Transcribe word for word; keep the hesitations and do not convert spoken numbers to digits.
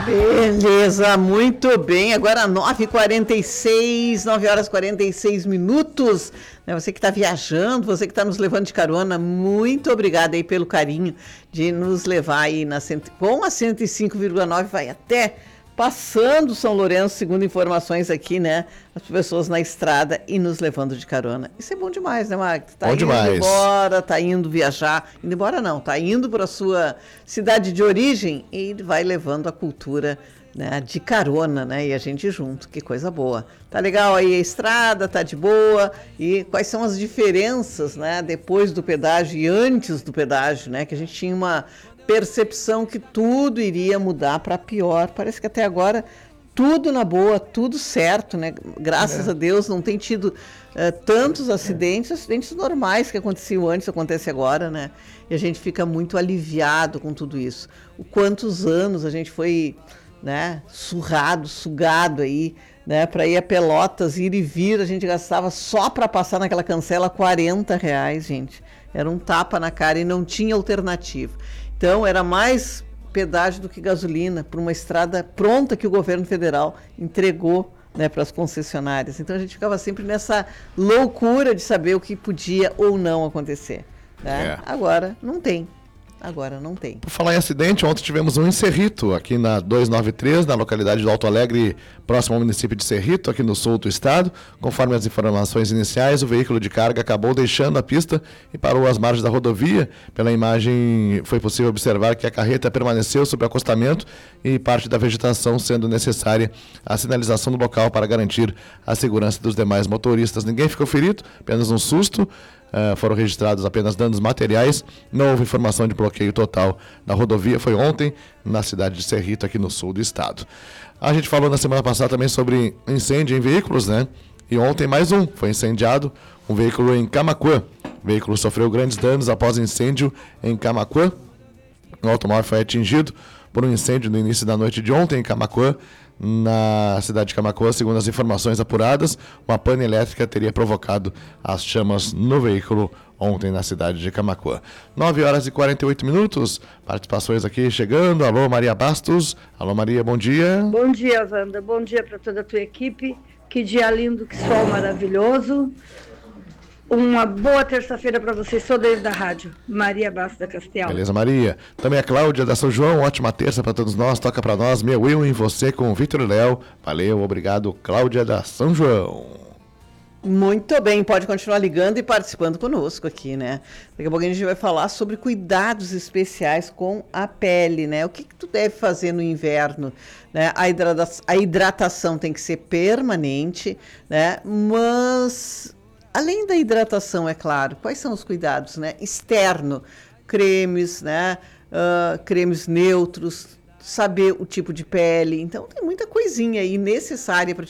Beleza, muito bem. Agora nove e quarenta e seis, nove horas e quarenta e seis minutos. Você que está viajando, você que está nos levando de carona, muito obrigada aí pelo carinho de nos levar aí na cento, com a cento e cinco vírgula nove, vai até passando São Lourenço, segundo informações aqui, né? As pessoas na estrada e nos levando de carona. Isso é bom demais, né, Magda? Tá bom indo demais. embora, tá indo viajar. Indo embora não, tá indo para a sua cidade de origem e vai levando a cultura, né, de carona, né? E a gente junto, que coisa boa. Tá legal aí a estrada, tá de boa. E quais são as diferenças, né? Depois do pedágio e antes do pedágio, né? Que a gente tinha uma percepção que tudo iria mudar para pior. Parece que até agora tudo na boa, tudo certo, né? Graças é. a Deus não tem tido uh, tantos acidentes, acidentes normais que aconteciam antes, acontece agora, né? E a gente fica muito aliviado com tudo isso. O quantos anos a gente foi, né, surrado, sugado aí, né, para ir a Pelotas, ir e vir, a gente gastava só para passar naquela cancela quarenta reais, gente. Era um tapa na cara e não tinha alternativa. Então, era mais pedágio do que gasolina, por uma estrada pronta que o governo federal entregou, né, para as concessionárias. Então, a gente ficava sempre nessa loucura de saber o que podia ou não acontecer. Né? É. Agora, não tem. Agora não tem. Por falar em acidente, ontem tivemos um em Cerrito, aqui na duzentos e noventa e três, na localidade de Alto Alegre, próximo ao município de Cerrito, aqui no sul do estado. Conforme as informações iniciais, o veículo de carga acabou deixando a pista e parou às margens da rodovia. Pela imagem, foi possível observar que a carreta permaneceu sob acostamento e parte da vegetação sendo necessária a sinalização do local para garantir a segurança dos demais motoristas. Ninguém ficou ferido, apenas um susto. Uh, foram registrados apenas danos materiais, não houve informação de bloqueio total da rodovia, foi ontem na cidade de Cerrito, aqui no sul do estado. A gente falou na semana passada também sobre incêndio em veículos, né? E ontem mais um, foi incendiado, um veículo em Camaquã. O veículo sofreu grandes danos após incêndio em Camaquã. O automóvel foi atingido por um incêndio no início da noite de ontem em Camaquã. Na cidade de Camaquã, segundo as informações apuradas, uma pane elétrica teria provocado as chamas no veículo ontem na cidade de Camaquã. nove horas e quarenta e oito minutos, participações aqui chegando. Alô, Maria Bastos. Alô, Maria, bom dia. Bom dia, Wanda. Bom dia para toda a tua equipe. Que dia lindo, que sol maravilhoso. Uma boa terça-feira para vocês, sou desde da rádio, Maria Bastos da Castel. Beleza, Maria. Também a Cláudia da São João, ótima terça para todos nós, toca para nós, meu eu em você com o Vitor e Léo. Valeu, obrigado, Cláudia da São João. Muito bem, pode continuar ligando e participando conosco aqui, né? Daqui a pouco a gente vai falar sobre cuidados especiais com a pele, né? O que, que tu deve fazer no inverno, né? A, hidrata- a hidratação tem que ser permanente, né? Mas... além da hidratação, é claro, quais são os cuidados, né? Externo, cremes, né? Uh, cremes neutros, saber o tipo de pele. Então, tem muita coisinha aí necessária para